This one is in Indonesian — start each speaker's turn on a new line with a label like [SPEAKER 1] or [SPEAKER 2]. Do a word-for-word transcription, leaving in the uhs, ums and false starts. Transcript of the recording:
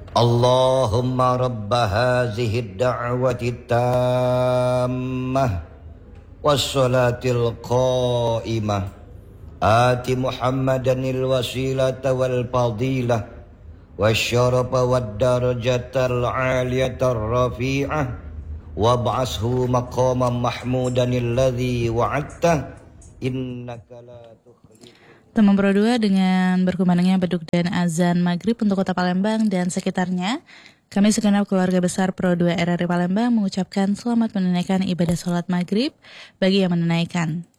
[SPEAKER 1] Allahumma rabba hazihi ad-da'wati tammah wassalatil qa'imah ati Muhammadanil wasilata wal fadilah wasyarafa wad darajatal 'aliyatar rafi'ah wab'ashu maqaman mahmudanil ladzi wa'adta innaka la tukhliful.
[SPEAKER 2] Teman Pro dua dengan berkumandangnya beduk dan azan maghrib untuk kota Palembang dan sekitarnya. Kami segenap keluarga besar Pro dua R R I Palembang mengucapkan selamat menunaikan ibadah sholat maghrib bagi yang menunaikan.